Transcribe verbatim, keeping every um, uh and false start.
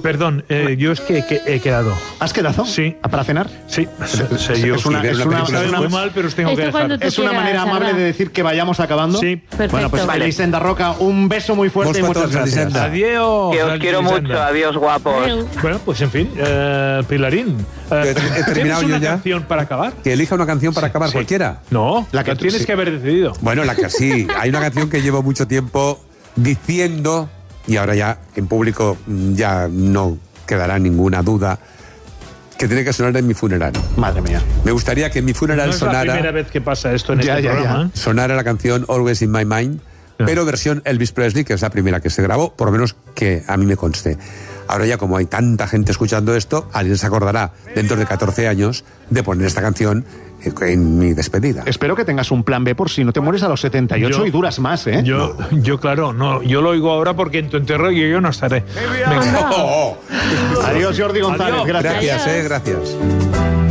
Perdón, eh, yo es que, que he quedado. ¿Has quedado? Sí. ¿Para cenar? Sí. Es, es, es una, es una, es una muy mal, pero os tengo Esto que dejar. cuando es una manera amable Salva. de decir que vayamos acabando. Sí. Perfecto. Bueno, pues Vale. Elisenda Roca, un beso muy fuerte y Vos muchas fotos, gracias. Elisenda. Adiós. Que os quiero Elisenda. mucho, adiós guapos. Adeu. Bueno, pues en fin, eh, Pilarín. Eh, He terminado ¿tienes yo una ya. canción para acabar? Que elija una canción para acabar Sí. cualquiera. No, La la que que tú- tienes sí. que haber decidido. Bueno, la que sí. Hay una canción que llevo mucho tiempo diciendo, y ahora ya en público mm, ya no quedará ninguna duda, que tiene que sonar en mi funeral. Madre mía. Me gustaría que en mi funeral No es la sonara, primera vez que pasa esto en Ya, este ya, programa. ¿eh? sonara la canción Always in My Mind, Ya. pero versión Elvis Presley, que es la primera que se grabó, por lo menos que a mí me conste. Ahora ya como hay tanta gente escuchando esto, alguien se acordará dentro de catorce años de poner esta canción en mi despedida. Espero que tengas un plan B por si no te mueres a los setenta y ocho Yo- y duras más, ¿eh? Yo, yo, claro, no, yo lo oigo ahora porque en tu entierro yo, yo no estaré. Venga. Oh, oh. Adiós, Jordi González. Adiós. Gracias. Gracias, Adiós. eh, gracias.